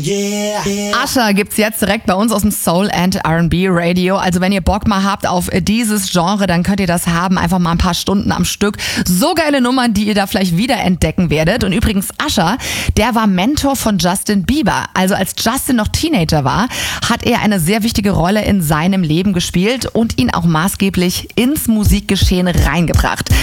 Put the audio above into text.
Usher gibt's jetzt direkt bei uns aus dem Soul and R&B Radio. Also wenn ihr Bock mal habt auf dieses Genre, dann könnt ihr das haben. Einfach mal ein paar Stunden am Stück. So geile Nummern, die ihr da vielleicht wiederentdecken werdet. Und übrigens Usher, der war Mentor von Justin Bieber. Also als Justin noch Teenager war, hat er eine sehr wichtige Rolle in seinem Leben gespielt und ihn auch maßgeblich ins Musikgeschehen reingebracht.